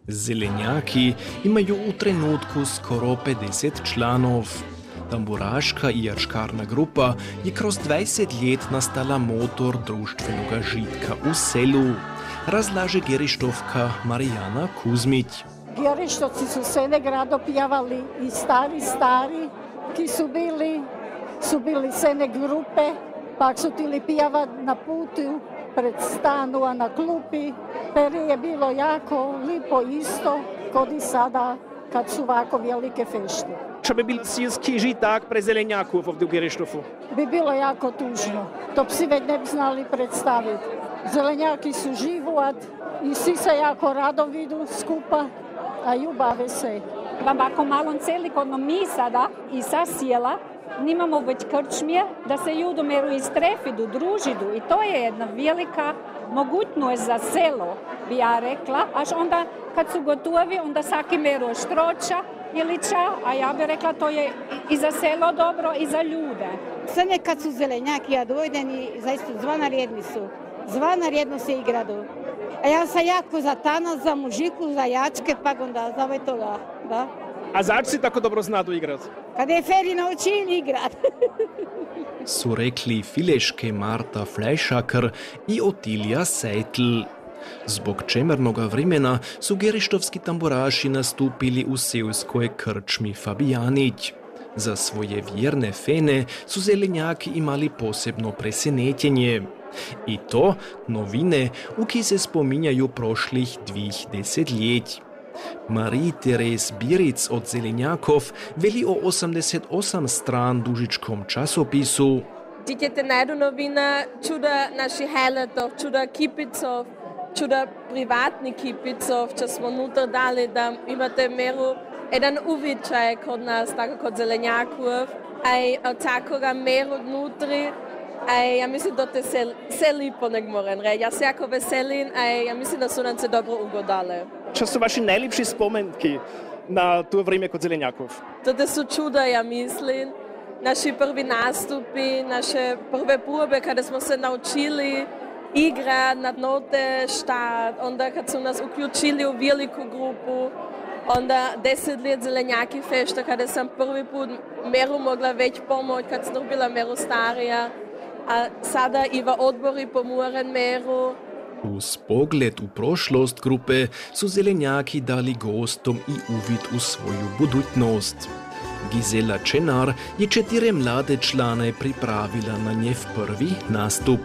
Zelenjaki imaju u trenutku skoro 50 članov. Tamburaška i jačkarna grupa je kroz 20 let nastala motor društvenog žitka u selu, razlaže Gerištovka Marijana Kuzmić. Gerištovci su se negrado pjevali i stari, ki su bili sene grupe, pa su tili pjevati na putu, pred stanu, a na klupi. Peri je bilo jako lipo isto, kod i sada, kad su ovako velike fešte. Čo by bil silský žiták pre zelenjakov ovdje u Gerištofu? Bi bilo jako tužno. To bi si već ne bi znali predstaviti. Zelenjaki su život i svi se jako rado vidu skupa, a ljubave se. Ako malo celikotno mi sada i sa sjela nimamo već krčmije da se ljudi meru istrefidu, družidu i to je jedna velika mogućnost za selo, bi ja rekla. Až onda kad su gotovi, onda saki meru štroča ili ča, a ja bih rekla to je i za selo dobro i za ljude. Sve nekad su zelenjaki, a dojdeni zaista zvanarjedni su. Zvanarjedno se igradu. A ja sam jako za tana, za mužiku, za jačke, pa onda za ovaj toga, da. A zač si tako dobro znadu igrat? Kada je Feri naučili igrat. Su rekli fileške Marta Fleišaker i Otilija Seitl. Zbog čemernoga vremena su gerištovski tamburaši nastupili u seoskoj krčmi Fabijanić. Za svoje vjerne fene su zelenjaki imali posebno presenetjenje. I to novine, u ki se spominjaju prošlih 2 desetljetj. Marie-Therese Biric od Zelenjakov veli o 88 stran dužičkom časopisu. Vidite najdu novina čuda naših heletov, čuda kipicov, čuda privatnih kipicov, če smo nutra dali, da imate meru jedan uvičaj kod nas, tako kod Zelenjakov, a od takoga meru nutri. Ja mislim da te se lipo nek moram reći. Ja se jako veselim, a ja mislim da su nam se dobro ugodale. Čo su vaši najljepši spomenki na to vrijeme kod Zelenjakov? To su čuda, ja mislim. Naši prvi nastupi, naše prve probe kada smo se naučili igrat na note štat, onda kad su nas uključili u veliku grupu, onda 10 let Zelenjaki fešta kada sam prvi put meru mogla već pomoć, kad sam bila meru starija. A sada i v odbori pomoren meru. Uz pogled u prošlost grupe su zelenjaki dali gostom i uvid u svoju budućnost. Gisela Čenar je 4 mlade člane pripravila na njev prvi nastup.